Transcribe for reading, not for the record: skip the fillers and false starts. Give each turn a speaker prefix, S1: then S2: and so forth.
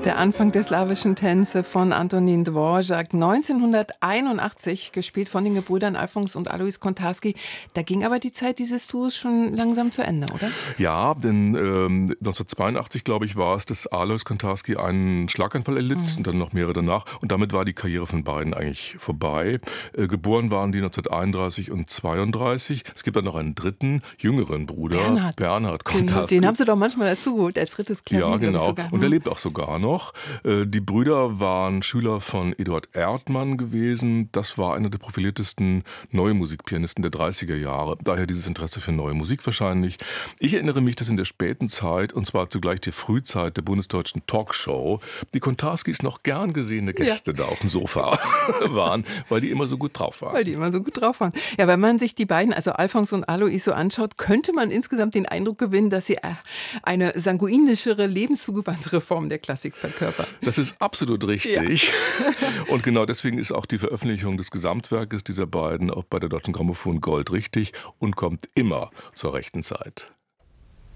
S1: Der Anfang der slawischen Tänze von Antonín Dvořák, 1981, gespielt von den Gebrüdern Alfons und Alois Kontarski. Da ging aber die Zeit dieses Duos schon langsam zu Ende, oder?
S2: Ja, denn 1982, glaube ich, war es, dass Alois Kontarski einen Schlaganfall erlitt und dann noch mehrere danach. Und damit war die Karriere von beiden eigentlich vorbei. Geboren waren die 1931 und 1932. Es gibt dann noch einen dritten, jüngeren Bruder, Bernhard Kontarski.
S1: Den haben sie doch manchmal dazu geholt, als drittes Klavier.
S2: Ja, genau. Und er lebt auch sogar noch. Die Brüder waren Schüler von Eduard Erdmann gewesen. Das war einer der profiliertesten neue Musikpianisten der 30er Jahre. Daher dieses Interesse für neue Musik wahrscheinlich. Ich erinnere mich, dass in der späten Zeit, und zwar zugleich die Frühzeit der bundesdeutschen Talkshow, die Kontarskis noch gern gesehene Gäste da auf dem Sofa waren, weil die immer so gut drauf waren.
S1: Ja, wenn man sich die beiden, also Alfons und Alois, so anschaut, könnte man insgesamt den Eindruck gewinnen, dass sie eine sanguinischere, lebenszugewandtere Form der Klassik verkörpern.
S2: Das ist absolut richtig. Ja. Und genau deswegen ist auch die Veröffentlichung des Gesamtwerkes dieser beiden auch bei der Deutschen Grammophon Gold richtig und kommt immer zur rechten Zeit.